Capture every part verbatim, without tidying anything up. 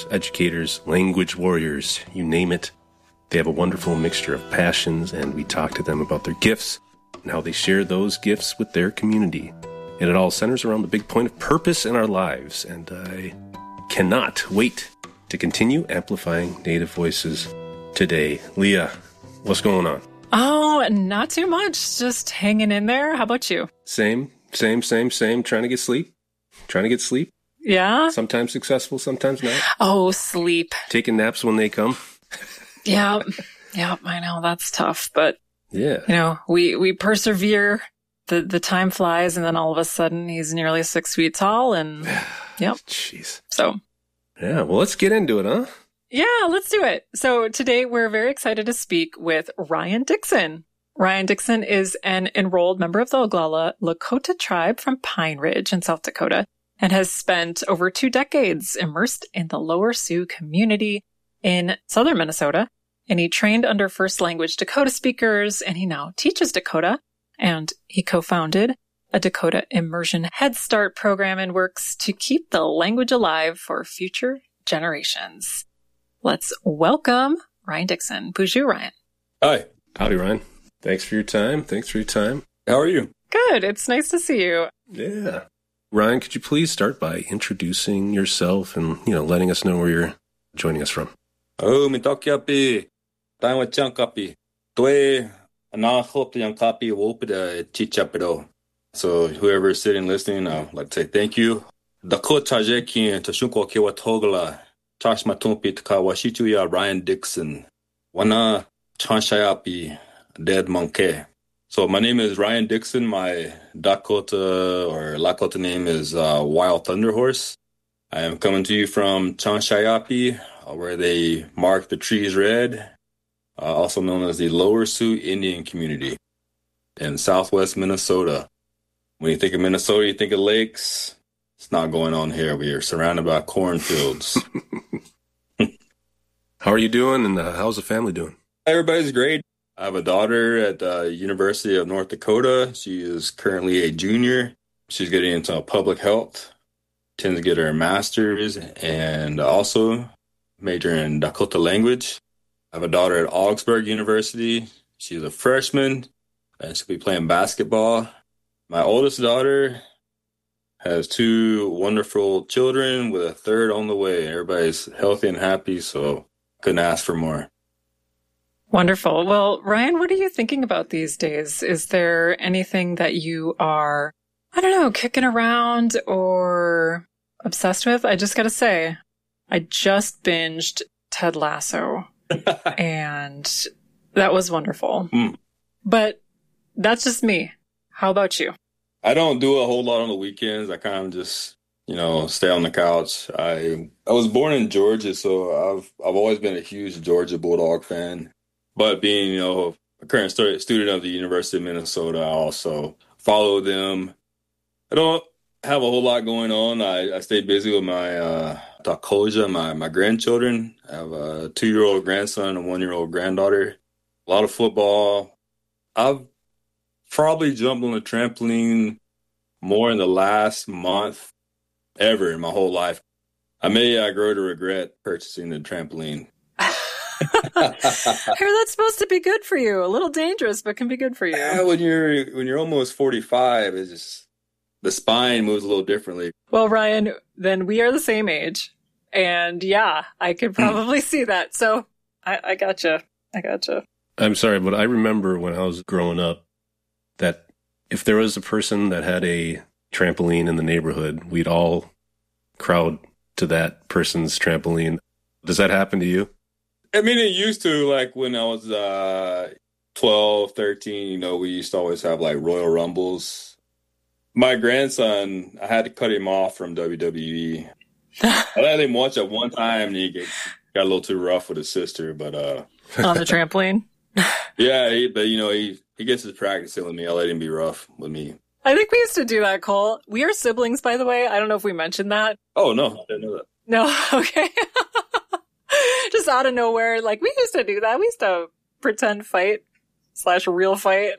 writers, educators, language warriors, you name it. They have a wonderful mixture of passions, and we talk to them about their gifts and how they share those gifts with their community. And it all centers around the big point of purpose in our lives. And I cannot wait to continue amplifying Native voices today. Leah, what's going on? Oh, not too much. Just hanging in there. How about you? Same, same, same, same. Trying to get sleep. Trying to get sleep. Yeah? Sometimes successful, sometimes not. Oh, sleep. Taking naps when they come. Yeah. Yeah, I know. That's tough. But, yeah, you know, we, we persevere. The the time flies, and then all of a sudden he's nearly six feet tall, and yep. Jeez. So. Yeah, well, let's get into it, huh? Yeah, let's do it. So today we're very excited to speak with Ryan Dixon. Ryan Dixon is an enrolled member of the Oglala Lakota tribe from Pine Ridge in South Dakota and has spent over two decades immersed in the Lower Sioux community in southern Minnesota. And he trained under First Language Dakota speakers, and he now teaches Dakota. And he co-founded a Dakota Immersion Head Start program and works to keep the language alive for future generations. Let's welcome Ryan Dixon. Bonjour, Ryan. Hi. Howdy, Ryan. Thanks for your time. Thanks for your time. How are you? Good. It's nice to see you. Yeah. Ryan, could you please start by introducing yourself and, you know, letting us know where you're joining us from? Oh, mitakiapi. Taiwa chankapi. Tue na hope yang kapi wopida chichapido. So whoever is sitting listening, I'd like to say thank you. Dakota Tajeki and Tashunko Kiwa Togala. Tash Matumpi Takawashitu ya Ryan Dixon. Wana Chanshayapi Dead Monkey. So my name is Ryan Dixon. My Dakota or Lakota name is uh, Wild Thunder Horse. I am coming to you from Chanshayapi, uh, where they mark the trees red, uh, also known as the Lower Sioux Indian Community in southwest Minnesota. When you think of Minnesota, you think of lakes. It's not going on here. We are surrounded by cornfields. How are you doing, and uh, how's the family doing? Everybody's great. I have a daughter at the University of North Dakota. She is currently a junior. She's getting into public health, tends to get her master's, and also major in Dakota language. I have a daughter at Augsburg University. She's a freshman, and she'll be playing basketball. My oldest daughter has two wonderful children with a third on the way. Everybody's healthy and happy, so couldn't ask for more. Wonderful. Well, Ryan, what are you thinking about these days? Is there anything that you are, I don't know, kicking around or obsessed with? I just got to say, I just binged Ted Lasso, and that was wonderful. Mm. But that's just me. How about you? I don't do a whole lot on the weekends. I kind of just, you know, stay on the couch. I I was born in Georgia, so I've I've always been a huge Georgia Bulldog fan. But being, you know, a current student of the University of Minnesota, I also follow them. I don't have a whole lot going on. I, I stay busy with my uh, Dakoja, my, my grandchildren. I have a two-year-old grandson and a one-year-old granddaughter. A lot of football. I've probably jumped on a trampoline more in the last month ever in my whole life. I may uh, grow to regret purchasing the trampoline. I hear that's supposed to be good for you. A little dangerous, but can be good for you. Yeah, when you're when you're almost forty-five, it's just the spine moves a little differently. Well, Ryan, then we are the same age, and yeah, I could probably see that. So I, I gotcha. I gotcha. I'm sorry, but I remember when I was growing up that if there was a person that had a trampoline in the neighborhood, we'd all crowd to that person's trampoline. Does that happen to you? I mean, it used to, like, when I was uh, twelve, thirteen, you know, we used to always have, like, Royal Rumbles. My grandson, I had to cut him off from W W E. I let him watch it one time, and he get, got a little too rough with his sister, but... uh on the trampoline? Yeah, he, but, you know, he, he gets his practicing with me. I let him be rough with me. I think we used to do that, Cole. We are siblings, by the way. I don't know if we mentioned that. Oh, no, I didn't know that. No, okay. Just out of nowhere, like, we used to do that. We used to pretend fight slash real fight.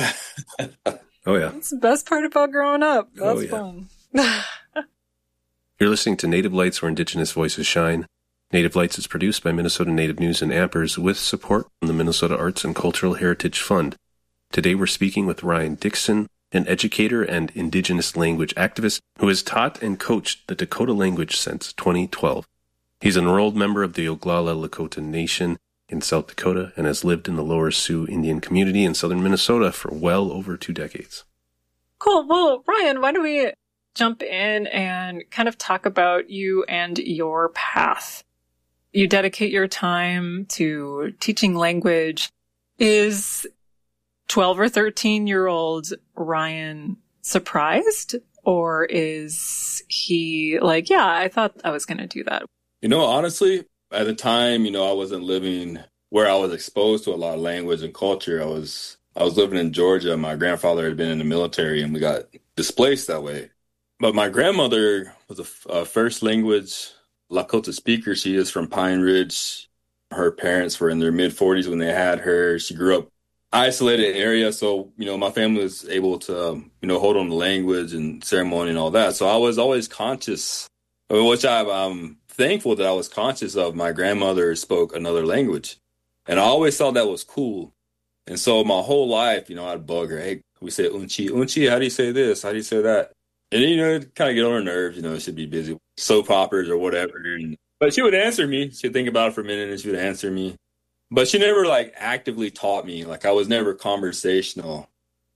Oh, yeah. That's the best part about growing up. That's oh, yeah. fun. You're listening to Native Lights, where Indigenous voices shine. Native Lights is produced by Minnesota Native News and Ampers with support from the Minnesota Arts and Cultural Heritage Fund. Today we're speaking with Ryan Dixon, an educator and Indigenous language activist who has taught and coached the Dakota language since twenty twelve. He's an enrolled member of the Oglala Lakota Nation in South Dakota and has lived in the Lower Sioux Indian community in southern Minnesota for well over two decades. Cool. Well, Ryan, why don't we jump in and kind of talk about you and your path? You dedicate your time to teaching language. Is twelve or thirteen year old Ryan surprised, or is he like, yeah, I thought I was going to do that? You know, honestly, at the time, you know, I wasn't living where I was exposed to a lot of language and culture. I was I was living in Georgia. My grandfather had been in the military and we got displaced that way. But my grandmother was a, a first language Lakota speaker. She is from Pine Ridge. Her parents were in their mid forties when they had her. She grew up isolated area. So, you know, my family was able to, um, you know, hold on to language and ceremony and all that. So I was always conscious, which I, I'm thankful that I was conscious of. My grandmother spoke another language. And I always thought that was cool. And so my whole life, you know, I'd bug her. Hey, we say unchi, unchi, how do you say this? How do you say that? And, you know, it kind of get on her nerves, you know, she'd be busy with soap operas or whatever. And, but she would answer me. She'd think about it for a minute and she would answer me. But she never, like, actively taught me. Like, I was never conversational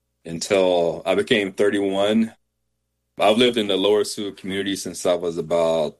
until I became thirty-one. I've lived in the Lower Sioux community since I was about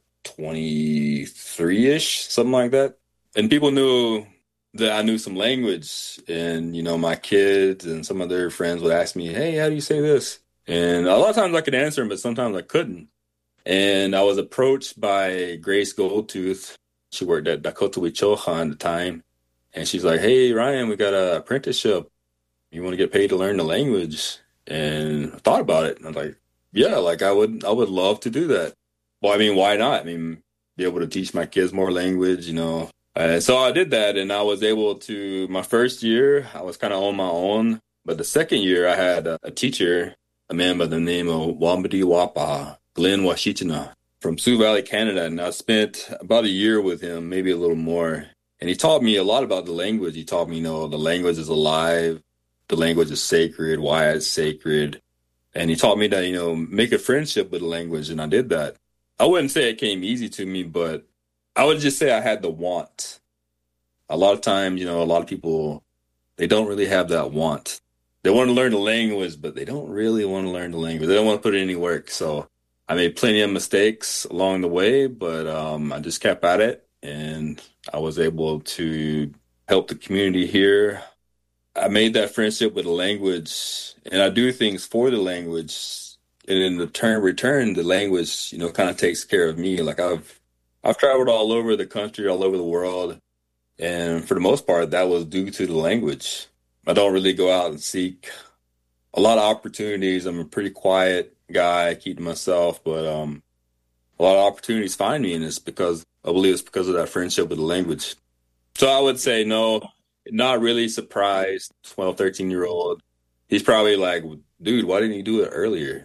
twenty-three-ish, something like that. And people knew that I knew some language. And, you know, my kids and some of their friends would ask me, hey, how do you say this? And a lot of times I could answer them, but sometimes I couldn't. And I was approached by Grace Goldtooth. She worked at Dakota Wichoha at the time. And she's like, hey, Ryan, we got an apprenticeship. You want to get paid to learn the language? And I thought about it. And I was like, yeah, like I would I would love to do that. Well, I mean, why not? I mean, be able to teach my kids more language, you know. And so I did that. And I was able to, my first year, I was kind of on my own. But the second year, I had a, a teacher, a man by the name of Wambadi Wapa, Glenn Washichina, from Sioux Valley, Canada. And I spent about a year with him, maybe a little more. And he taught me a lot about the language. He taught me, you know, the language is alive. The language is sacred, why it's sacred. And he taught me that, you know, make a friendship with the language. And I did that. I wouldn't say it came easy to me, but I would just say I had the want. A lot of times, you know, a lot of people, they don't really have that want. They want to learn the language, but they don't really want to learn the language. They don't want to put in any work. So I made plenty of mistakes along the way, but um, I just kept at it. And I was able to help the community here. I made that friendship with the language, and I do things for the language. And in the turn, return, the language, you know, kind of takes care of me. Like I've, I've traveled all over the country, all over the world. And for the most part, that was due to the language. I don't really go out and seek a lot of opportunities. I'm a pretty quiet guy, I keep to myself, but um, a lot of opportunities find me, and it's because I believe it's because of that friendship with the language. So I would say no, not really surprised. twelve, thirteen year old. He's probably like, dude, why didn't you do it earlier?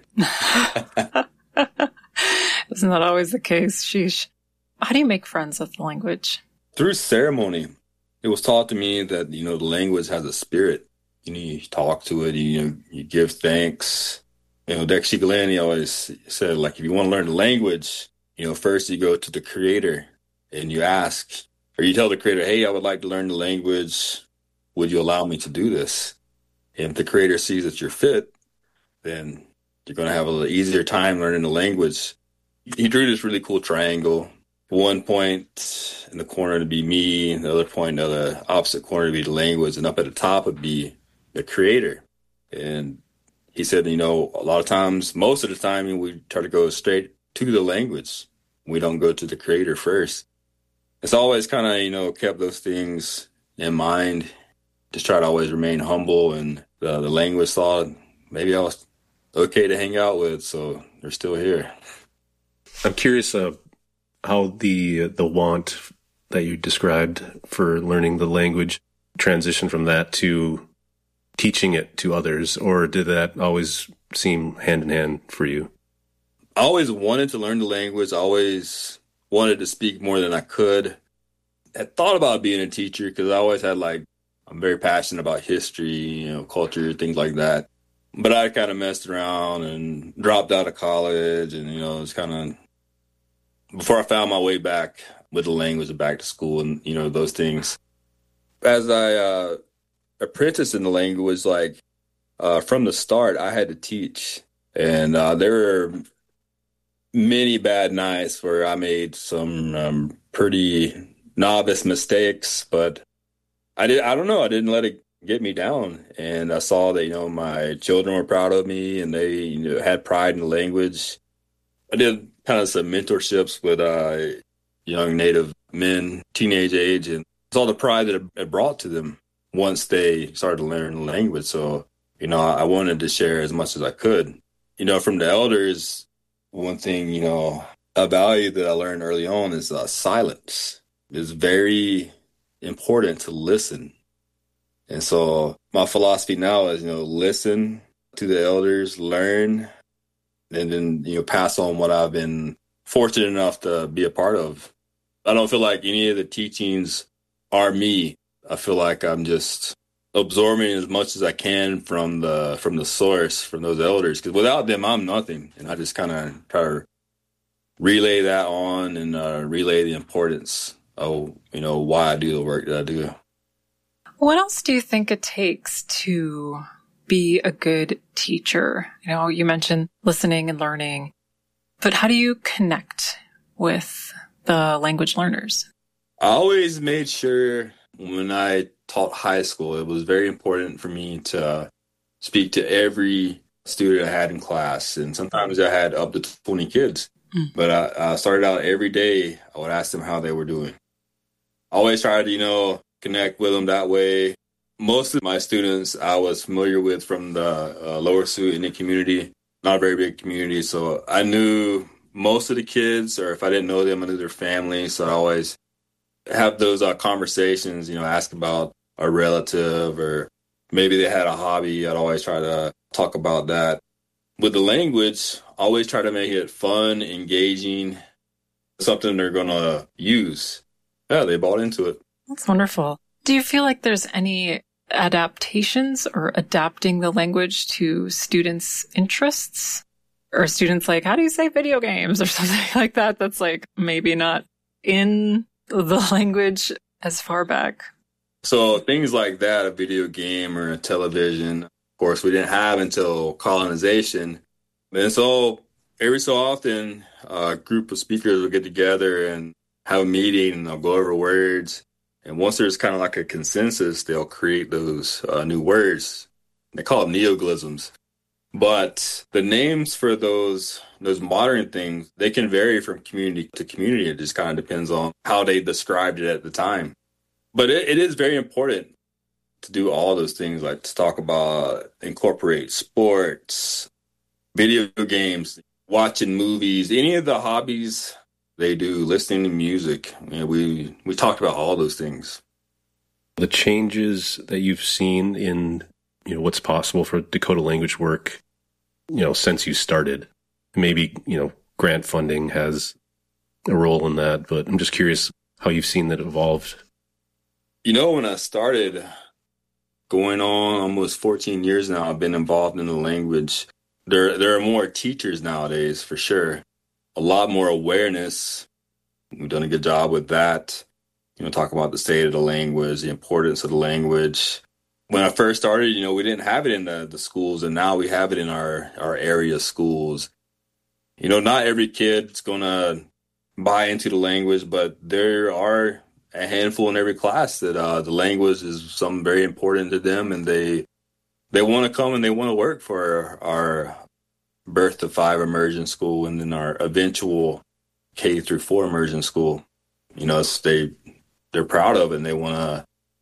Isn't that always the case? Sheesh. How do you make friends with the language? Through ceremony. It was taught to me that, you know, the language has a spirit. You know, you talk to it, you know, you give thanks. You know, Dexy Glenn always said, like, if you want to learn the language, you know, first you go to the creator and you ask, or you tell the creator, hey, I would like to learn the language. Would you allow me to do this? And if the creator sees that you're fit, then you're going to have a little easier time learning the language. He drew this really cool triangle. One point in the corner to be me, and the other point in the opposite corner to be the language, and up at the top would be the creator. And he said, you know, a lot of times, most of the time, we try to go straight to the language. We don't go to the creator first. It's always kind of, you know, kept those things in mind. Just try to always remain humble, and the, the language thought maybe I was okay to hang out with, so they're still here. I'm curious uh, how the the want that you described for learning the language transitioned from that to teaching it to others, or did that always seem hand in hand for you? I always wanted to learn the language. I always wanted to speak more than I could. I thought about being a teacher because I always had like, I'm very passionate about history, you know, culture, things like that. But I kind of messed around and dropped out of college, and, you know, it's kind of before I found my way back with the language and back to school and, you know, those things. As I uh, apprenticed in the language, like uh, from the start, I had to teach. And uh, there were many bad nights where I made some um, pretty novice mistakes, but I did. I don't know. I didn't let it get me down. And I saw that, you know, my children were proud of me and they, you know, had pride in the language. I did kind of some mentorships with uh, young Native men, teenage age, and saw the pride that it brought to them once they started to learn the language. So, you know, I wanted to share as much as I could. You know, from the elders, one thing, you know, a value that I learned early on is uh, silence. It's very important to listen. And so my philosophy now is, you know, listen to the elders, learn, and then, you know, pass on what I've been fortunate enough to be a part of. I don't feel like any of the teachings are me. I feel like I'm just absorbing as much as I can from the from the source, from those elders, because without them, I'm nothing. And I just kind of try to relay that on and uh, relay the importance of, you know, why I do the work that I do. What else do you think it takes to be a good teacher? You know, you mentioned listening and learning, but how do you connect with the language learners? I always made sure when I taught high school, it was very important for me to speak to every student I had in class. And sometimes I had up to twenty kids. Mm. But I, I started out every day, I would ask them how they were doing. I always tried to, you know, connect with them that way. Most of my students I was familiar with from the uh, Lower Sioux Indian community, not a very big community. So I knew most of the kids, or if I didn't know them, I knew their families. So I always have those uh, conversations, you know, ask about a relative, or maybe they had a hobby. I'd always try to talk about that. With the language, I always try to make it fun, engaging, something they're going to use. Yeah, they bought into it. That's wonderful. Do you feel like there's any adaptations or adapting the language to students' interests? Or students like, how do you say video games or something like that? That's like maybe not in the language as far back. So things like that, a video game or a television, of course, we didn't have until colonization. And so every so often, a group of speakers will get together and have a meeting, and they'll go over words. And once there's kind of like a consensus, they'll create those uh, new words. They call them neologisms. But the names for those those modern things, they can vary from community to community. It just kind of depends on how they described it at the time. But it, it is very important to do all those things, like to talk about, incorporate sports, video games, watching movies, any of the hobbies they do, listening to music. You know, we, we talked about all those things. The changes that you've seen in, you know, what's possible for Dakota language work, you know, since you started, maybe, you know, grant funding has a role in that, but I'm just curious how you've seen that evolved. You know, when I started, going on almost fourteen years now, I've been involved in the language. There, there are more teachers nowadays, for sure. A lot more awareness. We've done a good job with that. You know, talk about the state of the language, the importance of the language. When I first started, you know, we didn't have it in the, the schools, and now we have it in our, our area schools. You know, not every kid's going to buy into the language, but there are a handful in every class that uh, the language is something very important to them, and they they want to come and they want to work for our birth to five immersion school and then our eventual K through four immersion school. You know, it's, they, they're proud of it, and they want to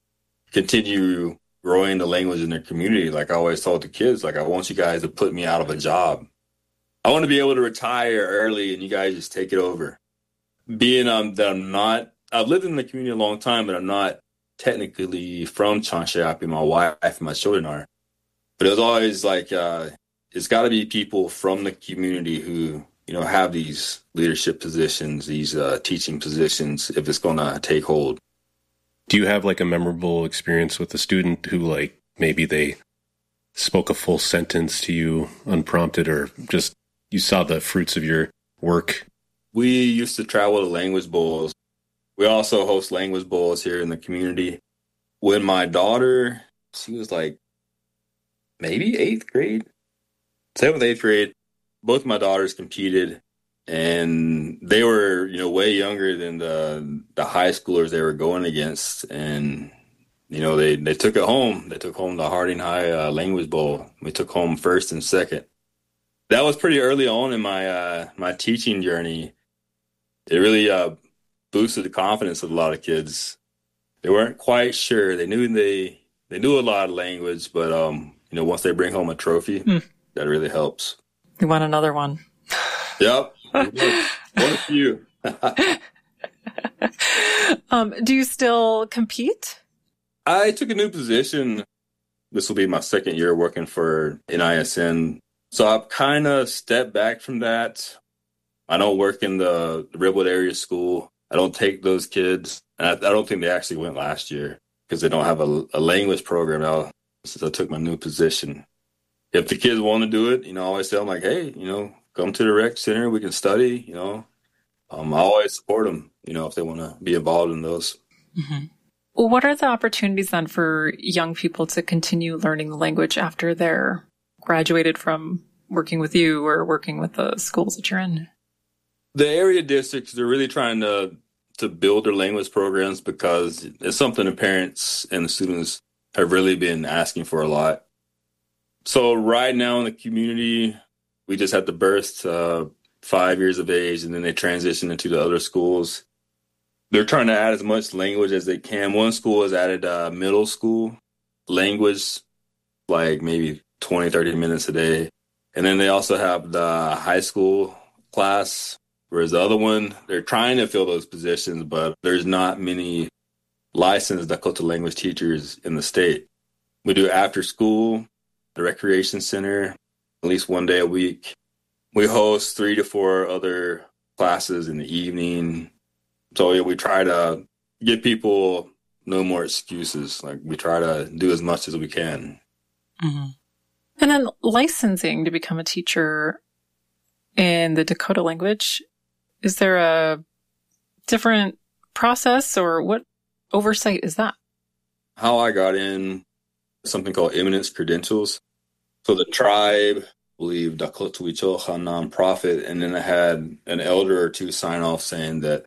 continue growing the language in their community. Like I always told the kids, like, I want you guys to put me out of a job. I want to be able to retire early and you guys just take it over. Being um, that I'm not, I've lived in the community a long time, but I'm not technically from Changshayapi. My wife and my children are. But it was always like, uh, it's got to be people from the community who you know, have these leadership positions, these uh, teaching positions, if it's going to take hold. Do you have like a memorable experience with a student who like maybe they spoke a full sentence to you unprompted, or just you saw the fruits of your work? We used to travel to language bowls. We also host language bowls here in the community. When my daughter, she was like maybe eighth grade, seventh, eighth grade, both my daughters competed, and they were, you know, way younger than the the high schoolers they were going against. And, you know, they, they took it home. They took home the Harding High uh, Language Bowl. We took home first and second. That was pretty early on in my uh, my teaching journey. It really uh, boosted the confidence of a lot of kids. They weren't quite sure. They knew they they knew a lot of language, but um, you know, once they bring home a trophy, mm. that really helps. You want another one? Yep, one a few. um, do you still compete? I took a new position. This will be my second year working for N I S N, so I've kind of stepped back from that. I don't work in the Redwood area school. I don't take those kids. And I, I don't think they actually went last year because they don't have a, a language program now since I took my new position. If the kids want to do it, you know, I always tell them like, hey, you know, come to the rec center. We can study, you know. Um, I always support them, you know, if they want to be involved in those. Mm-hmm. Well, what are the opportunities then for young people to continue learning the language after they're graduated from working with you or working with the schools that you're in? The area districts, they're really trying to to build their language programs because it's something the parents and the students have really been asking for a lot. So right now in the community, we just had the birth uh, five years of age, and then they transition into the other schools. They're trying to add as much language as they can. One school has added uh, middle school language, like maybe twenty, thirty minutes a day. And then they also have the high school class. Whereas the other one, they're trying to fill those positions, but there's not many licensed Dakota language teachers in the state. We do after school, the recreation center, at least one day a week. We host three to four other classes in the evening. So yeah, we try to give people no more excuses. Like we try to do as much as we can. Mm-hmm. And then licensing to become a teacher in the Dakota language, is there a different process or what oversight is that? How I got in something called Eminence Credentials. So the tribe, I believe Dakota Wichocha nonprofit, and then I had an elder or two sign off saying that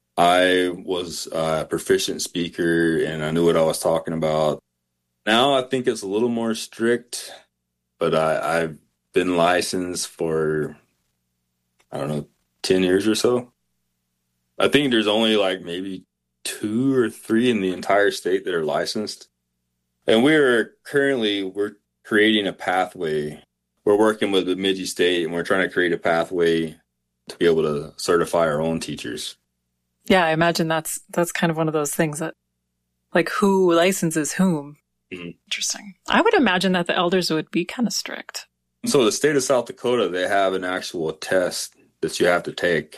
I was a proficient speaker and I knew what I was talking about. Now I think it's a little more strict, but I, I've been licensed for, I don't know, ten years or so. I think there's only like maybe two or three in the entire state that are licensed. And we're currently, we're creating a pathway. We're working with Bemidji State and we're trying to create a pathway to be able to certify our own teachers. Yeah, I imagine that's that's kind of one of those things that, like, who licenses whom? Mm-hmm. Interesting. I would imagine that the elders would be kind of strict. So the state of South Dakota, they have an actual test that you have to take.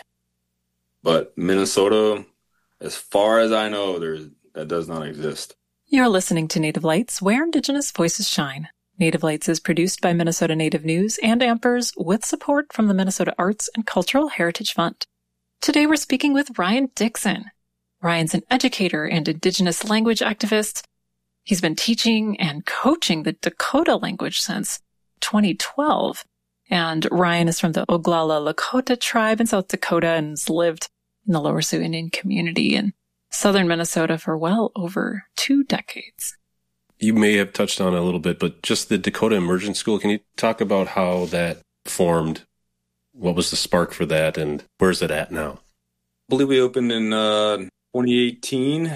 But Minnesota, as far as I know, there's, that does not exist. You're listening to Native Lights, where Indigenous voices shine. Native Lights is produced by Minnesota Native News and Ampers with support from the Minnesota Arts and Cultural Heritage Fund. Today we're speaking with Ryan Dixon. Ryan's an educator and Indigenous language activist. He's been teaching and coaching the Dakota language since twenty twelve. And Ryan is from the Oglala Lakota tribe in South Dakota and has lived in the Lower Sioux Indian community in southern Minnesota for well over two decades. You may have touched on it a little bit, but just the Dakota Immersion School, can you talk about how that formed? What was the spark for that, and where's it at now? I believe we opened in uh, twenty eighteen.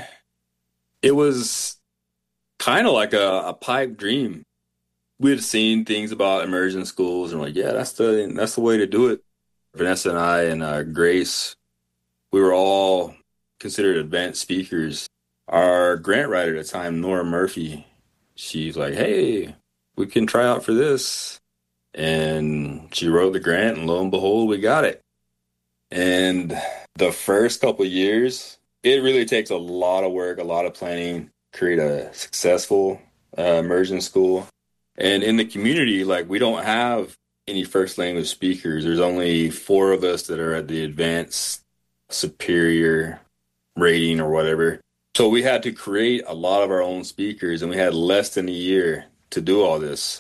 It was kind of like a, a pipe dream. We had seen things about immersion schools and we're like, yeah, that's the that's the way to do it. Vanessa and I and uh, Grace, we were all considered advanced speakers. Our grant writer at the time, Nora Murphy, she's like, hey, we can try out for this. And she wrote the grant, and lo and behold, we got it. And the first couple of years, it really takes a lot of work, a lot of planning, create a successful uh, immersion school. And in the community, like, we don't have any first language speakers. There's only four of us that are at the advanced superior rating or whatever. So we had to create a lot of our own speakers, and we had less than a year to do all this.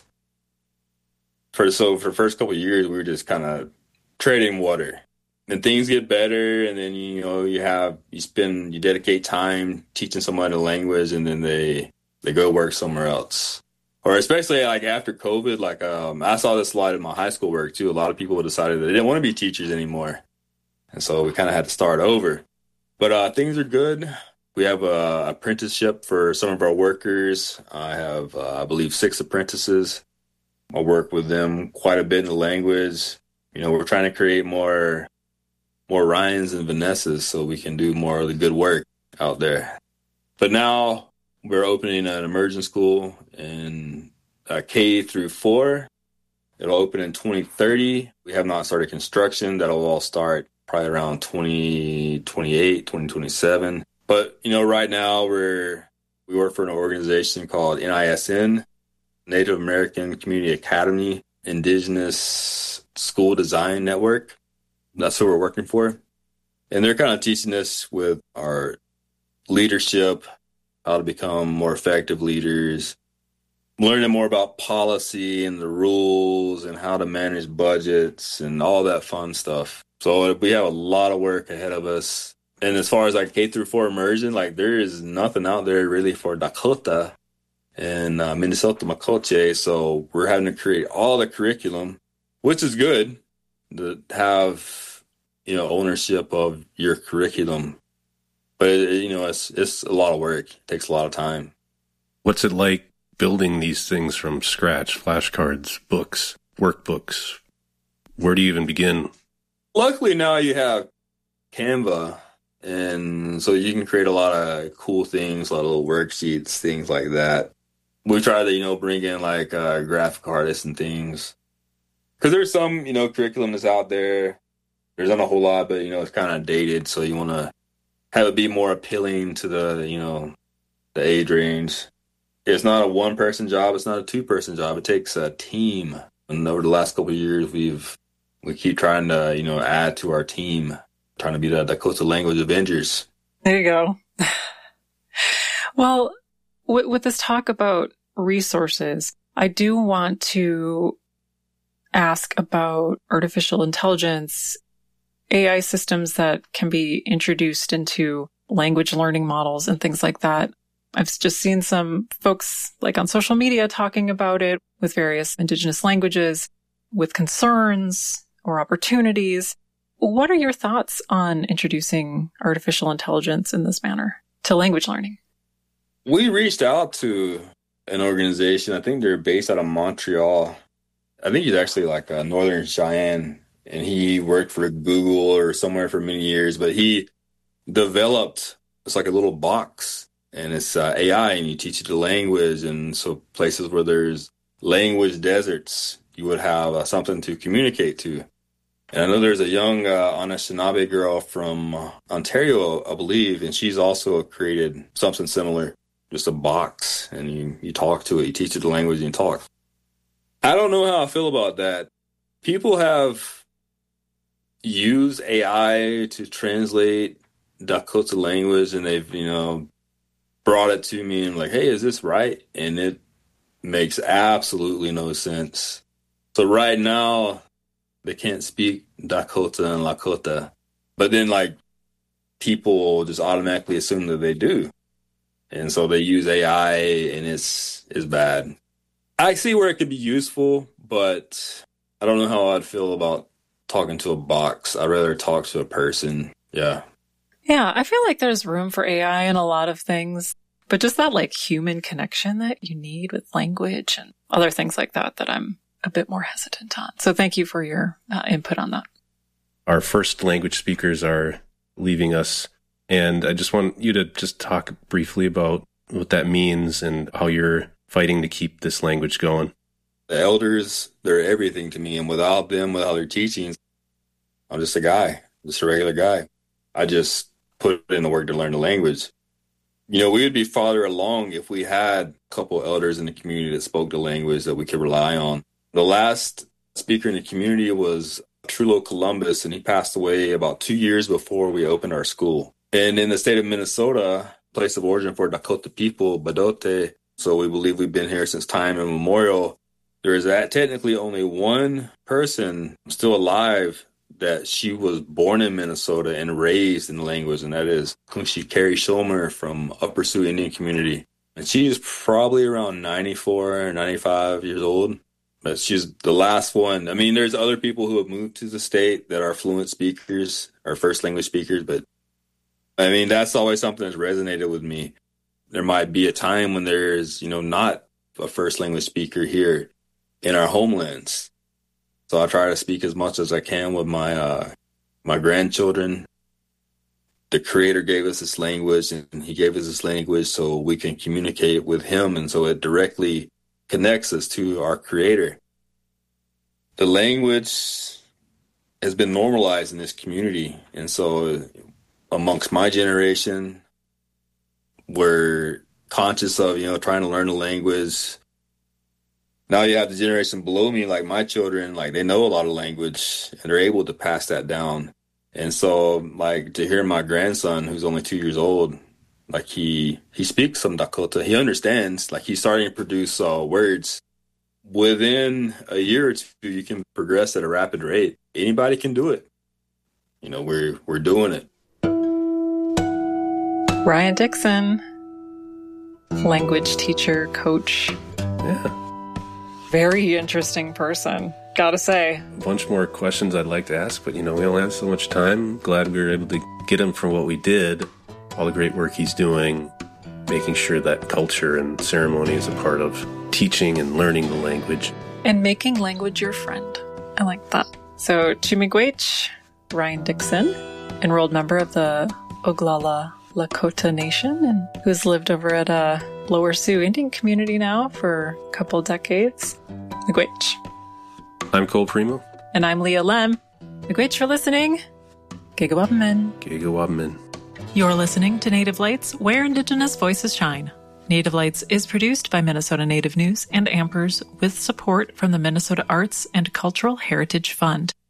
For so for the first couple of years, we were just kind of treading water. And things get better, and then, you know, you have, you spend, you dedicate time teaching somebody a language, and then they, they go work somewhere else. Or especially like after COVID, like um, I saw this a lot in my high school work too. A lot of people decided that they didn't want to be teachers anymore. And so we kind of had to start over. But uh, things are good. We have a apprenticeship for some of our workers. I have, uh, I believe, six apprentices. I work with them quite a bit in the language. You know, we're trying to create more more Ryans and Vanessas so we can do more of the good work out there. But now we're opening an immersion school in uh, K through four. It'll open in twenty thirty. We have not started construction. That'll all start probably around twenty twenty-eight, twenty twenty-seven. But, you know, right now we're we work for an organization called N I S N, Native American Community Academy Indigenous School Design Network. That's who we're working for. And they're kind of teaching us with our leadership, how to become more effective leaders, learning more about policy and the rules and how to manage budgets and all that fun stuff. So we have a lot of work ahead of us. And as far as like K through four immersion, like there is nothing out there really for Dakota and uh, Minnesota Makoche. So we're having to create all the curriculum, which is good to have, you know, ownership of your curriculum. But, you know, it's it's a lot of work. It takes a lot of time. What's it like building these things from scratch? Flashcards, books, workbooks. Where do you even begin? Luckily now you have Canva, and so you can create a lot of cool things, a lot of little worksheets, things like that. We try to, you know, bring in like uh, graphic artists and things. Because there's some, you know, curriculum that's out there. There's not a whole lot, but, you know, it's kind of dated. So you want to have it be more appealing to the, you know, the age range. It's not a one-person job. It's not a two-person job. It takes a team. And over the last couple of years, we've we keep trying to, you know, add to our team, trying to be the Dakota Language Avengers. There you go. Well, with, with this talk about resources, I do want to ask about artificial intelligence, A I systems that can be introduced into language learning models and things like that. I've just seen some folks like on social media talking about it with various indigenous languages with concerns or opportunities. What are your thoughts on introducing artificial intelligence in this manner to language learning? We reached out to an organization. I think they're based out of Montreal. I think he's actually like a Northern Cheyenne, and he worked for Google or somewhere for many years, but he developed, it's like a little box, and it's uh, A I, and you teach it the language. And so places where there's language deserts, you would have uh, something to communicate to. And I know there's a young uh, Anishinaabe girl from uh, Ontario, I believe, and she's also created something similar, just a box, and you, you talk to it, you teach it the language, and you talk. I don't know how I feel about that. People have used A I to translate Dakota language, and they've, you know, brought it to me and like, hey, is this right? And it makes absolutely no sense. So right now, they can't speak Dakota and Lakota. But then, like, people just automatically assume that they do. And so they use A I, and it's, it's bad. I see where it could be useful, but I don't know how I'd feel about talking to a box. I'd rather talk to a person. Yeah. Yeah, I feel like there's room for A I in a lot of things, but just that like human connection that you need with language and other things like that, that I'm a bit more hesitant on. So thank you for your uh, input on that. Our first language speakers are leaving us, and I just want you to just talk briefly about what that means and how you're fighting to keep this language going. The elders, they're everything to me. And without them, without their teachings, I'm just a guy, just a regular guy. I just put in the work to learn the language. You know, we would be farther along if we had a couple elders in the community that spoke the language that we could rely on. The last speaker in the community was Trulo Columbus, and he passed away about two years before we opened our school. And in the state of Minnesota, place of origin for Dakota people, Badote, so we believe we've been here since time immemorial. There is that technically only one person still alive that she was born in Minnesota and raised in the language, and that is Kunshi Carrie Schomer from Upper Sioux Indian Community. And she's probably around ninety-four, ninety-five years old, but she's the last one. I mean, there's other people who have moved to the state that are fluent speakers, or first language speakers, but I mean, that's always something that's resonated with me. There might be a time when there's, you know, not a first language speaker here in our homelands. So I try to speak as much as I can with my uh, my grandchildren. The Creator gave us this language, and He gave us this language so we can communicate with Him, and so it directly connects us to our Creator. The language has been normalized in this community, and so amongst my generation, we're conscious of, you know, trying to learn the language. Now you have the generation below me, like my children, like they know a lot of language and they're able to pass that down. And so, like, to hear my grandson, who's only two years old, like he he speaks some Dakota, he understands, like he's starting to produce uh, words. Within a year or two, you can progress at a rapid rate. Anybody can do it. You know, we're we're doing it. Ryan Dixon, language teacher, coach. Yeah. Very interesting person, gotta say. A bunch more questions I'd like to ask, but, you know, we only have so much time. Glad we were able to get him for what we did. All the great work he's doing, making sure that culture and ceremony is a part of teaching and learning the language. And making language your friend. I like that. So, Chi-miigwech, Ryan Dixon, enrolled member of the Oglala Lakota Nation, and who's lived over at a Lower Sioux Indian community now for a couple decades. Miigwech. I'm Cole Primo. And I'm Leah Lem. Miigwech for listening. Gigawabamin. Gigawabamin. You're listening to Native Lights, where Indigenous voices shine. Native Lights is produced by Minnesota Native News and Ampers with support from the Minnesota Arts and Cultural Heritage Fund.